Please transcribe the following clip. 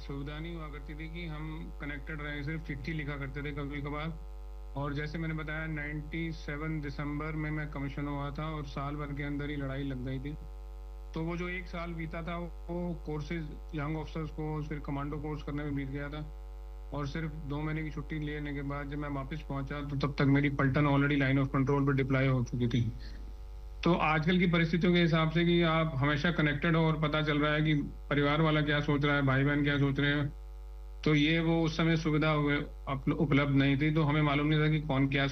सुविधा नहीं हुआ करती थी कि हम कनेक्टेड रहे, सिर्फ चिट्ठी लिखा करते थे कभी कभार। और जैसे मैंने बताया 97 दिसंबर में मैं कमीशन हुआ था और साल भर के अंदर ही लड़ाई लग गई थी। तो वो जो एक साल बीता था वो कोर्सेज, यंग ऑफिसर्स को फिर कमांडो कोर्स करने में बीत गया था। और सिर्फ 2 महीने की छुट्टी लेने के बाद जब मैं वापस पहुंचा तो तब तक मेरी पलटन ऑलरेडी लाइन ऑफ कंट्रोल पर डिप्लॉय हो चुकी थी। तो आजकल की परिस्थितियों के हिसाब से कि आप हमेशा कनेक्टेड हो और पता चल रहा है कि परिवार वाला क्या सोच रहा है, भाई बहन क्या सोच रहे हैं, तो ये वो उस समय सुविधा उपलब्ध नहीं थी, तो हमें मालूम नहीं था कि कौन क्या